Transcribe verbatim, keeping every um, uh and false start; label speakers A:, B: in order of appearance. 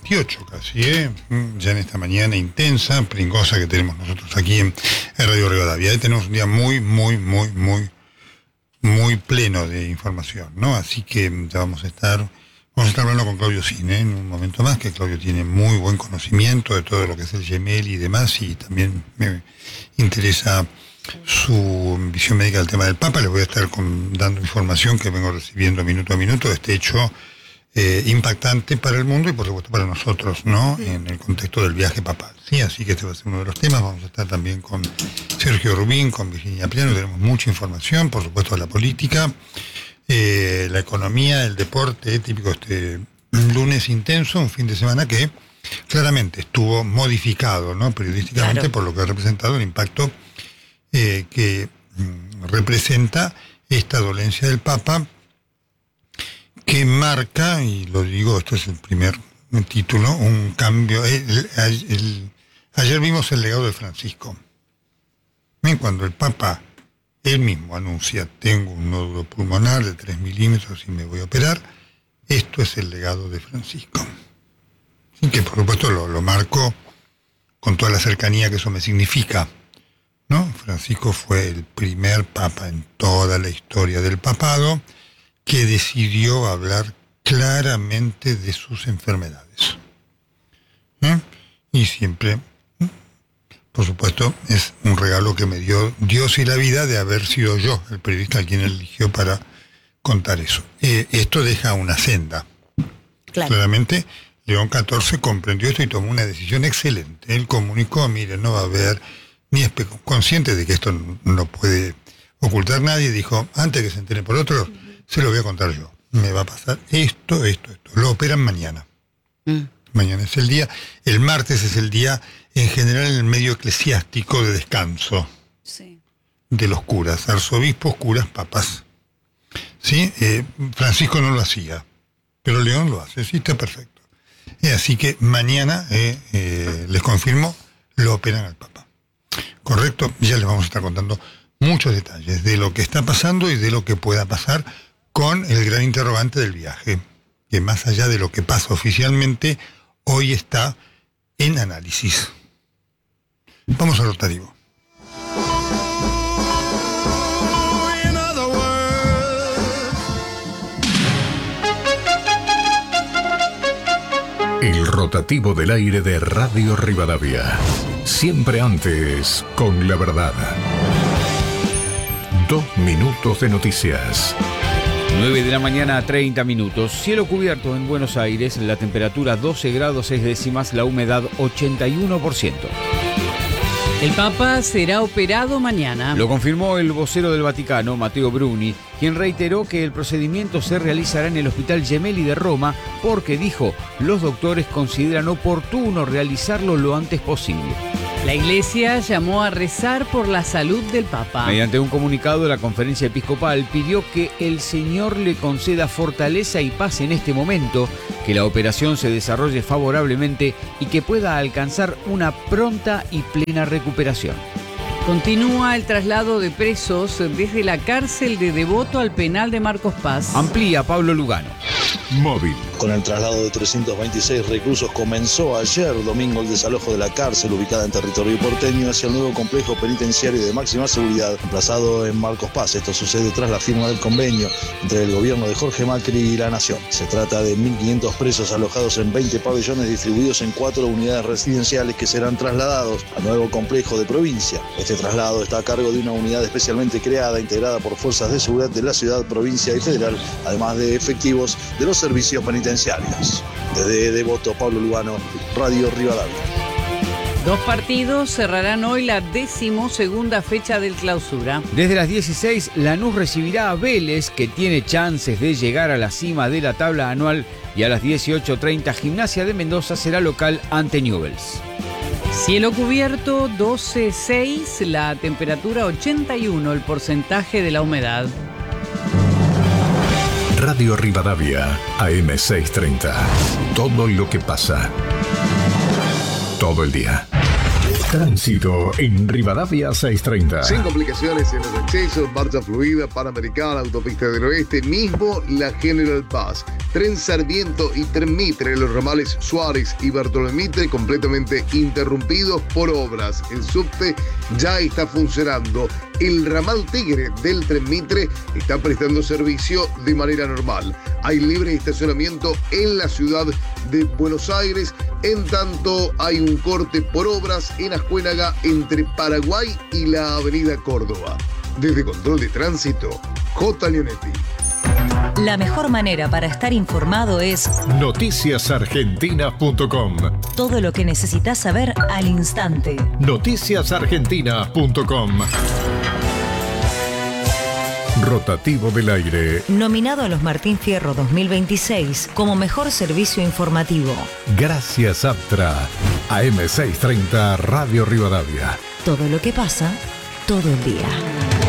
A: veintiocho casi, ¿eh? Ya en esta mañana intensa, pringosa que tenemos nosotros aquí en, en Radio Rivadavia. Ahí tenemos un día muy, muy, muy, muy, muy pleno de información, ¿no? Así que ya vamos a estar, vamos a estar hablando con Claudio Cine en un momento más, que Claudio tiene muy buen conocimiento de todo lo que es el Gemelli y demás, y también me interesa su visión médica del tema del Papa. Les voy a estar con, dando información que vengo recibiendo minuto a minuto de este hecho eh, impactante para el mundo y por supuesto para nosotros, ¿no? En el contexto del viaje papal, ¿sí? Así que este va a ser uno de los temas. Vamos a estar también con Sergio Rubín, con Virginia Pliano. Tenemos mucha información, por supuesto, de la política, eh, la economía, el deporte, típico este lunes intenso, un fin de semana que claramente estuvo modificado, ¿no? Periodísticamente, claro, por lo que ha representado el impacto Eh, que mm, representa esta dolencia del Papa, que marca, y lo digo, esto es el primer título, un cambio. El, el, el, ayer vimos el legado de Francisco. ¿Ven? Cuando el Papa él mismo anuncia: tengo un nódulo pulmonar de tres milímetros y me voy a operar, esto es el legado de Francisco. Y que por supuesto lo, lo marco con toda la cercanía que eso me significa, ¿no? Francisco fue el primer papa en toda la historia del papado que decidió hablar claramente de sus enfermedades. ¿Eh? Y siempre, por supuesto, es un regalo que me dio Dios y la vida de haber sido yo el periodista a quien eligió para contar eso. Eh, esto deja una senda. Claro. Claramente, León catorce comprendió esto y tomó una decisión excelente. Él comunicó: mire, no va a haber, ni es consciente de que esto no puede ocultar nadie, dijo: antes que se entere por otro, se lo voy a contar yo. Me va a pasar esto, esto, esto. Lo operan mañana. Mm. Mañana es el día. El martes es el día, en general, en el medio eclesiástico de descanso. Sí. De los curas, arzobispos, curas, papas. ¿Sí? Eh, Francisco no lo hacía, pero León lo hace. Sí, está perfecto. Eh, así que mañana, eh, eh, les confirmo, lo operan al Papa. Correcto, ya les vamos a estar contando muchos detalles de lo que está pasando y de lo que pueda pasar con el gran interrogante del viaje, que más allá de lo que pasa oficialmente, hoy está en análisis. Vamos al rotativo.
B: El rotativo del aire de Radio Rivadavia. Siempre antes con la verdad. Dos minutos de noticias.
C: nueve de la mañana, treinta minutos. Cielo cubierto en Buenos Aires, la temperatura doce grados seis décimas, la humedad ochenta y uno por ciento.
D: El Papa será operado mañana.
C: Lo confirmó el vocero del Vaticano, Matteo Bruni, quien reiteró que el procedimiento se realizará en el Hospital Gemelli de Roma porque, dijo, los doctores consideran oportuno realizarlo lo antes posible.
D: La Iglesia llamó a rezar por la salud del Papa.
C: Mediante un comunicado, la Conferencia Episcopal pidió que el Señor le conceda fortaleza y paz en este momento, que la operación se desarrolle favorablemente y que pueda alcanzar una pronta y plena recuperación.
D: Continúa el traslado de presos desde la cárcel de Devoto al penal de Marcos Paz.
C: Amplía Pablo Lugano.
B: Móvil.
E: Con el traslado de trescientos veintiséis reclusos comenzó ayer domingo el desalojo de la cárcel ubicada en territorio porteño hacia el nuevo complejo penitenciario de máxima seguridad emplazado en Marcos Paz. Esto sucede tras la firma del convenio entre el gobierno de Jorge Macri y la Nación. Se trata de mil quinientos presos alojados en veinte pabellones distribuidos en cuatro unidades residenciales que serán trasladados al nuevo complejo de provincia. Este traslado está a cargo de una unidad especialmente creada, integrada por fuerzas de seguridad de la ciudad, provincia y federal, además de efectivos de los servicios penitenciarios. Desde Devoto, Pablo Lugano, Radio Rivadavia.
D: Dos partidos cerrarán hoy la decimosegunda fecha del clausura.
C: Desde las dieciséis, Lanús recibirá a Vélez, que tiene chances de llegar a la cima de la tabla anual, y a las dieciocho treinta, Gimnasia de Mendoza será local ante Newell's.
D: Cielo cubierto, doce seis, la temperatura ochenta y uno, el porcentaje de la humedad.
B: Radio Rivadavia, A M seiscientos treinta. Todo lo que pasa. Todo el día. Tránsito en Rivadavia seiscientos treinta.
F: Sin complicaciones en los accesos, marcha fluida, Panamericana, Autopista del Oeste, mismo la General Paz. Tren Sarmiento y Tren Mitre, los ramales Suárez y Bartolomé Mitre completamente interrumpidos por obras. El subte ya está funcionando. El ramal Tigre del Tren Mitre está prestando servicio de manera normal. Hay libre estacionamiento en la ciudad de Buenos Aires, en tanto hay un corte por obras en Ascuénaga entre Paraguay y la avenida Córdoba. Desde Control de Tránsito, J. Leonetti.
G: La mejor manera para estar informado es
B: noticias argentinas punto com.
G: Todo lo que necesitas saber al instante.
B: noticias argentinas punto com. Rotativo del aire.
G: Nominado a los Martín Fierro dos mil veintiséis como mejor servicio informativo.
B: Gracias Aptra. A M seiscientos treinta Radio Rivadavia.
G: Todo lo que pasa, todo el día.